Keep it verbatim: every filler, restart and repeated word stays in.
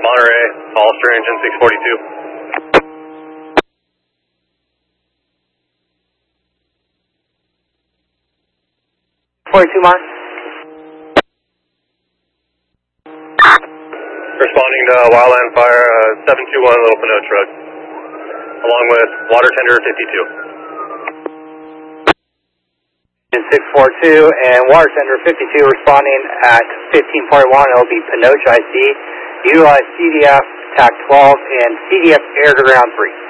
Monterey, Hollister engine six forty-two. forty-two Mon. Responding to wildland fire, uh, seven two one Little Pinot truck, along with water tender fifty-two. six four two and water tender fifty-two responding at fifteen forty-one. It'll be Pinocha I C. Utilize C D F T A C twelve and C D F air to ground three.